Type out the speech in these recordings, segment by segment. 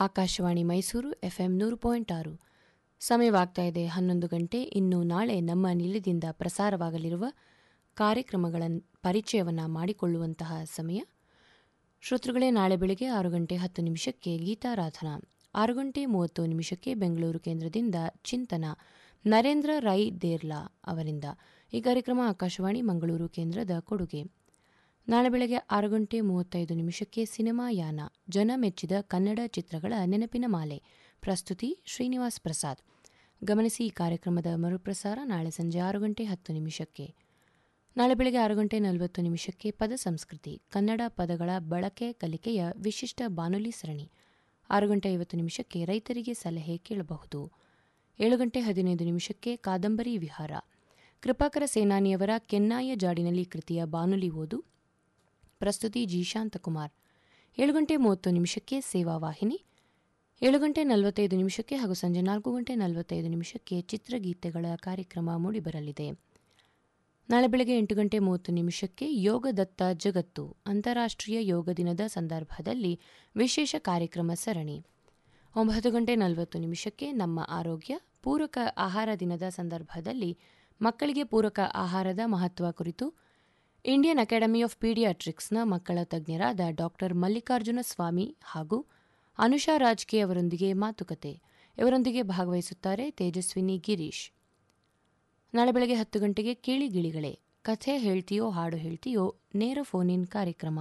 Akashvani Mysuru FM 100.6. ಸಮಯವಾಗ್ತಾ ಇದೆ 11 ಗಂಟೆ. ಇನ್ನು ನಾಳೆ ನಮ್ಮ ನಿಲಯದಿಂದ ಪ್ರಸಾರವಾಗಲಿರುವ ಕಾರ್ಯಕ್ರಮಗಳ ಪರಿಚಯವನ್ನು ಮಾಡಿಕೊಳ್ಳುವಂತಹ ಸಮಯ. ಶ್ರೋತೃಗಳೇ, ನಾಳೆ ಬೆಳಗ್ಗೆ 6 ಗಂಟೆ 10 ನಿಮಿಷಕ್ಕೆ ಗೀತಾರಾಧನಾ, 6 ಗಂಟೆ 30 ನಿಮಿಷಕ್ಕೆ ಬೆಂಗಳೂರು ಕೇಂದ್ರದಿಂದ ಚಿಂತನ, ನರೇಂದ್ರ ರೈ ದೇರ್ಲಾ ಅವರಿಂದ. ಈ ಕಾರ್ಯಕ್ರಮ ಆಕಾಶವಾಣಿ ಮಂಗಳೂರು ಕೇಂದ್ರದ ಕೊಡುಗೆ. ನಾಳೆ ಬೆಳಗ್ಗೆ 6 ಗಂಟೆ 35 ನಿಮಿಷಕ್ಕೆ ಸಿನಿಮಾ ಯಾನ, ಜನ ಮೆಚ್ಚಿದ ಕನ್ನಡ ಚಿತ್ರಗಳ ನೆನಪಿನ ಮಾಲೆ, ಪ್ರಸ್ತುತಿ ಶ್ರೀನಿವಾಸ್ ಪ್ರಸಾದ್. ಗಮನಿಸಿ, ಈ ಕಾರ್ಯಕ್ರಮದ ಮರುಪ್ರಸಾರ ನಾಳೆ ಸಂಜೆ 6 ಗಂಟೆ 10 ನಿಮಿಷಕ್ಕೆ. ನಾಳೆ ಬೆಳಗ್ಗೆ 6 ಗಂಟೆ 40 ನಿಮಿಷಕ್ಕೆ ಪದ ಸಂಸ್ಕೃತಿ, ಕನ್ನಡ ಪದಗಳ ಬಳಕೆ ಕಲಿಕೆಯ ವಿಶಿಷ್ಟ ಬಾನುಲಿ ಸರಣಿ. 6 ಗಂಟೆ 50 ನಿಮಿಷಕ್ಕೆ ರೈತರಿಗೆ ಸಲಹೆ ಕೇಳಬಹುದು. 7 ಗಂಟೆ 15 ನಿಮಿಷಕ್ಕೆ ಕಾದಂಬರಿ ವಿಹಾರ, ಕೃಪಾಕರ ಸೇನಾನಿಯವರ ಕೆನ್ನಾಯ ಜಾಡಿನಲ್ಲಿ ಕೃತಿಯ ಬಾನುಲಿ ಓದು, ಪ್ರಸ್ತುತಿ ಜಿ ಶಾಂತಕುಮಾರ್. 7 ಗಂಟೆ 30 ನಿಮಿಷಕ್ಕೆ ಸೇವಾ ವಾಹಿನಿ, 7 ಗಂಟೆ 45 ನಿಮಿಷಕ್ಕೆ ಹಾಗೂ ಸಂಜೆ 4 ಗಂಟೆ 45 ನಿಮಿಷಕ್ಕೆ ಚಿತ್ರಗೀತೆಗಳ ಕಾರ್ಯಕ್ರಮ ಮೂಡಿಬರಲಿದೆ. ನಾಳೆ ಬೆಳಗ್ಗೆ 8 ಗಂಟೆ 30 ನಿಮಿಷಕ್ಕೆ ಯೋಗದತ್ತ ಜಗತ್ತು, ಅಂತಾರಾಷ್ಟ್ರೀಯ ಯೋಗ ದಿನದ ಸಂದರ್ಭದಲ್ಲಿ ವಿಶೇಷ ಕಾರ್ಯಕ್ರಮ ಸರಣಿ. 9 ಗಂಟೆ 40 ನಿಮಿಷಕ್ಕೆ ನಮ್ಮ ಆರೋಗ್ಯ, ಪೂರಕ ಆಹಾರ ದಿನದ ಸಂದರ್ಭದಲ್ಲಿ ಮಕ್ಕಳಿಗೆ ಪೂರಕ ಆಹಾರದ ಮಹತ್ವ ಕುರಿತು ಇಂಡಿಯನ್ ಅಕಾಡೆಮಿ ಆಫ್ ಪೀಡಿಯಾಟ್ರಿಕ್ಸ್ನ ಮಕ್ಕಳ ತಜ್ಞರಾದ ಡಾಕ್ಟರ್ ಮಲ್ಲಿಕಾರ್ಜುನ ಸ್ವಾಮಿ ಹಾಗೂ ಅನುಷಾ ರಾಜ್ಕೆ ಅವರೊಂದಿಗೆ ಮಾತುಕತೆ. ಇವರೊಂದಿಗೆ ಭಾಗವಹಿಸುತ್ತಾರೆ ತೇಜಸ್ವಿನಿ ಗಿರೀಶ್. ನಾಳೆ ಬೆಳಗ್ಗೆ 10 ಗಂಟೆಗೆ ಕೇಳಿ ಗಿಳಿಗಳೇ, ಕಥೆ ಹೇಳ್ತೀಯೋ ಹಾಡು ಹೇಳ್ತೀಯೋ ನೇರ ಫೋನ್ ಇನ್ ಕಾರ್ಯಕ್ರಮ.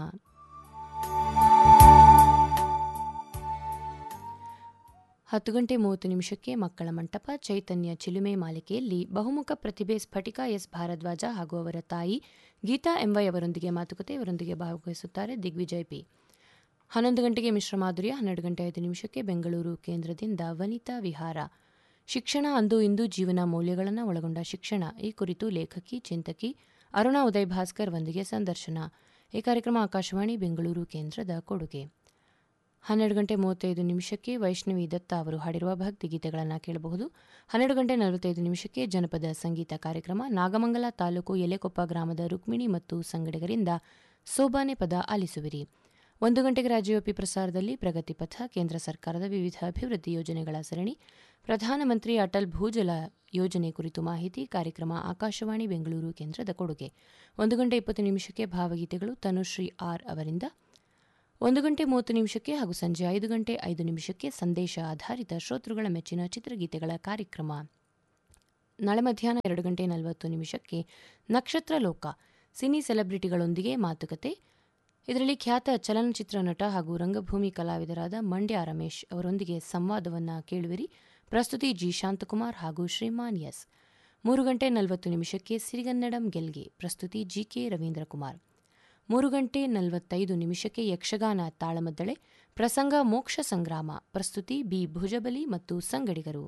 10 ಗಂಟೆ 30 ನಿಮಿಷಕ್ಕೆ ಮಕ್ಕಳ ಮಂಟಪ, ಚೈತನ್ಯ ಚಿಲುಮೆ ಮಾಲಿಕೆಯಲ್ಲಿ ಬಹುಮುಖ ಪ್ರತಿಭೆ ಸ್ಫಟಿಕಾ ಎಸ್ ಭಾರದ್ವಾಜ ಹಾಗೂ ಅವರ ತಾಯಿ ಗೀತಾ ಎಂವೈ ಅವರೊಂದಿಗೆ ಮಾತುಕತೆ. ಇವರೊಂದಿಗೆ ಭಾಗವಹಿಸುತ್ತಾರೆ ದಿಗ್ವಿಜಯ್ ಪಿ. 11 ಗಂಟೆಗೆ ಮಿಶ್ರ ಮಾಧುರ್ಯ, 12 ಗಂಟೆ 5 ನಿಮಿಷಕ್ಕೆ ಬೆಂಗಳೂರು ಕೇಂದ್ರದಿಂದ ವನಿತಾ ವಿಹಾರ, ಶಿಕ್ಷಣ ಅಂದು ಇಂದು ಜೀವನ ಮೌಲ್ಯಗಳನ್ನು ಒಳಗೊಂಡ ಶಿಕ್ಷಣ, ಈ ಕುರಿತು ಲೇಖಕಿ ಚಿಂತಕಿ ಅರುಣಾ ಉದಯ್ ಭಾಸ್ಕರ್ ಒಂದಿಗೆ ಸಂದರ್ಶನ. ಈ ಕಾರ್ಯಕ್ರಮ ಆಕಾಶವಾಣಿ ಬೆಂಗಳೂರು ಕೇಂದ್ರದ ಕೊಡುಗೆ. 12 ಗಂಟೆ 35 ನಿಮಿಷಕ್ಕೆ ವೈಷ್ಣವಿ ದತ್ತ ಅವರು ಹಾಡಿರುವ ಭಕ್ತಿಗೀತೆಗಳನ್ನು ಕೇಳಬಹುದು. 12 ಗಂಟೆ 45 ನಿಮಿಷಕ್ಕೆ ಜನಪದ ಸಂಗೀತ ಕಾರ್ಯಕ್ರಮ, ನಾಗಮಂಗಲ ತಾಲೂಕು ಎಲೆಕೊಪ್ಪ ಗ್ರಾಮದ ರುಕ್ಮಿಣಿ ಮತ್ತು ಸಂಗಡಿಗರಿಂದ ಸೋಬಾನೆ ಪದ ಆಲಿಸುವಿರಿ. 1 ಗಂಟೆಗೆ ರಾಜ್ಯವ್ಯಾಪಿ ಪ್ರಸಾರದಲ್ಲಿ ಪ್ರಗತಿ ಪಥ, ಕೇಂದ್ರ ಸರ್ಕಾರದ ವಿವಿಧ ಅಭಿವೃದ್ಧಿ ಯೋಜನೆಗಳ ಸರಣಿ, ಪ್ರಧಾನಮಂತ್ರಿ ಅಟಲ್ ಭೂಜಲ ಯೋಜನೆ ಕುರಿತು ಮಾಹಿತಿ. ಕಾರ್ಯಕ್ರಮ ಆಕಾಶವಾಣಿ ಬೆಂಗಳೂರು ಕೇಂದ್ರದ ಕೊಡುಗೆ. 1 ಗಂಟೆ 20 ನಿಮಿಷಕ್ಕೆ ಭಾವಗೀತೆಗಳು ತನುಶ್ರೀ ಆರ್ ಅವರಿಂದ. 1 ಗಂಟೆ 30 ನಿಮಿಷಕ್ಕೆ ಹಾಗೂ ಸಂಜೆ 5 ಗಂಟೆ 5 ನಿಮಿಷಕ್ಕೆ ಸಂದೇಶ ಆಧಾರಿತ ಶ್ರೋತೃಗಳ ಮೆಚ್ಚಿನ ಚಿತ್ರಗೀತೆಗಳ ಕಾರ್ಯಕ್ರಮ. ನಾಳೆ ಮಧ್ಯಾಹ್ನ 2 ಗಂಟೆ 40 ನಿಮಿಷಕ್ಕೆ ನಕ್ಷತ್ರ ಲೋಕ, ಸಿನಿ ಸೆಲೆಬ್ರಿಟಿಗಳೊಂದಿಗೆ ಮಾತುಕತೆ. ಇದರಲ್ಲಿ ಖ್ಯಾತ ಚಲನಚಿತ್ರ ನಟ ಹಾಗೂ ರಂಗಭೂಮಿ ಕಲಾವಿದರಾದ ಮಂಡ್ಯ ರಮೇಶ್ ಅವರೊಂದಿಗೆ ಸಂವಾದವನ್ನು ಕೇಳುವಿರಿ. ಪ್ರಸ್ತುತಿ ಜಿ ಶಾಂತಕುಮಾರ್ ಹಾಗೂ ಶ್ರೀಮಾನ್ ಎಸ್. 3 ಗಂಟೆ 40 ನಿಮಿಷಕ್ಕೆ ಸಿರಿಗನ್ನಡಂ ಗೆಲ್ಗೆ, ಪ್ರಸ್ತುತಿ ಜಿಕೆ ರವೀಂದ್ರ ಕುಮಾರ್. 3 ಗಂಟೆ 45 ನಿಮಿಷಕ್ಕೆ ಯಕ್ಷಗಾನ ತಾಳಮದ್ದಳೆ, ಪ್ರಸಂಗ ಮೋಕ್ಷ ಸಂಗ್ರಾಮ, ಪ್ರಸ್ತುತಿ ಬಿ ಭುಜಬಲಿ ಮತ್ತು ಸಂಗಡಿಗರು.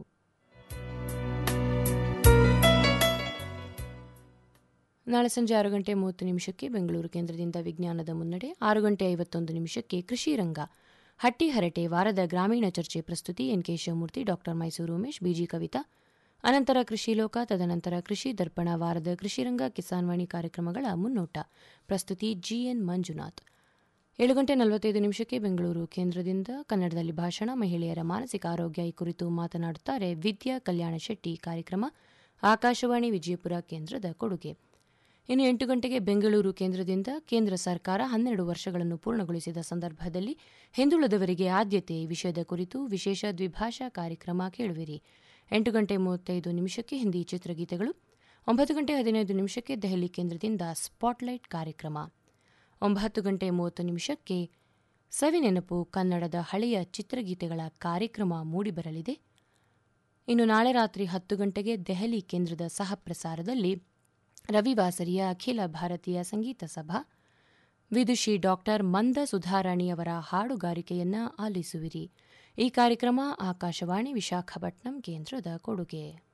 ನಾಳೆ ಸಂಜೆ 6 ಗಂಟೆ 30 ನಿಮಿಷಕ್ಕೆ ಬೆಂಗಳೂರು ಕೇಂದ್ರದಿಂದ ವಿಜ್ಞಾನದ ಮುನ್ನಡೆ, 6 ಗಂಟೆ 51 ನಿಮಿಷಕ್ಕೆ ಕೃಷಿ ರಂಗ, ಹಟ್ಟಿ ಹರಟೆ ವಾರದ ಗ್ರಾಮೀಣ ಚರ್ಚೆ, ಪ್ರಸ್ತುತಿ N K Shivamurthy, doctor Mysuru Umesh, busy Kavita. ಅನಂತರ ಕೃಷಿ ಲೋಕ, ತದನಂತರ ಕೃಷಿ ದರ್ಪಣ, ವಾರದ ಕೃಷಿರಂಗ ಕಿಸಾನ್ವಾಣಿ ಕಾರ್ಯಕ್ರಮಗಳ ಮುನ್ನೋಟ, ಪ್ರಸ್ತುತಿ ಜಿಎನ್ ಮಂಜುನಾಥ್. 7 ಗಂಟೆ 45 ನಿಮಿಷಕ್ಕೆ ಬೆಂಗಳೂರು ಕೇಂದ್ರದಿಂದ ಕನ್ನಡದಲ್ಲಿ ಭಾಷಣ, ಮಹಿಳೆಯರ ಮಾನಸಿಕ ಆರೋಗ್ಯ, ಈ ಕುರಿತು ಮಾತನಾಡುತ್ತಾರೆ ವಿದ್ಯಾ ಕಲ್ಯಾಣ ಶೆಟ್ಟಿ. ಕಾರ್ಯಕ್ರಮ ಆಕಾಶವಾಣಿ ವಿಜಯಪುರ ಕೇಂದ್ರದ ಕೊಡುಗೆ. ಇನ್ನು 8 ಗಂಟೆಗೆ ಬೆಂಗಳೂರು ಕೇಂದ್ರದಿಂದ ಕೇಂದ್ರ ಸರ್ಕಾರ 12 ವರ್ಷಗಳನ್ನು ಪೂರ್ಣಗೊಳಿಸಿದ ಸಂದರ್ಭದಲ್ಲಿ ಹಿಂದುಳಿದವರಿಗೆ ಆದ್ಯತೆ ವಿಷಯದ ಕುರಿತು ವಿಶೇಷ ದ್ವಿಭಾಷಾ ಕಾರ್ಯಕ್ರಮ ಕೇಳುವಿರಿ. 8 ಗಂಟೆ 35 ನಿಮಿಷಕ್ಕೆ ಹಿಂದಿ ಚಿತ್ರಗೀತೆಗಳು. 9 ಗಂಟೆ 15 ನಿಮಿಷಕ್ಕೆ ದೆಹಲಿ ಕೇಂದ್ರದಿಂದ ಸ್ಪಾಟ್ಲೈಟ್ ಕಾರ್ಯಕ್ರಮ. 9 ಗಂಟೆ 30 ನಿಮಿಷಕ್ಕೆ ಸವಿನೆನಪು, ಕನ್ನಡದ ಹಳೆಯ ಚಿತ್ರಗೀತೆಗಳ ಕಾರ್ಯಕ್ರಮ ಮೂಡಿಬರಲಿದೆ. ಇನ್ನು ನಾಳೆ ರಾತ್ರಿ 10 ಗಂಟೆಗೆ ದೆಹಲಿ ಕೇಂದ್ರದ ಸಹ ಪ್ರಸಾರದಲ್ಲಿ ರವಿವಾಸರಿಯ ಅಖಿಲ ಭಾರತೀಯ ಸಂಗೀತ ಸಭಾ, ವಿದುಷಿ ಡಾಕ್ಟರ್ ಮಂದ ಸುಧಾರಾಣಿಯವರ ಹಾಡುಗಾರಿಕೆಯನ್ನು ಆಲಿಸುವಿರಿ. ಈ ಕಾರ್ಯಕ್ರಮ ಆಕಾಶವಾಣಿ ವಿಶಾಖಪಟ್ಟಣಂ ಕೇಂದ್ರದ ಕೊಡುಗೆ.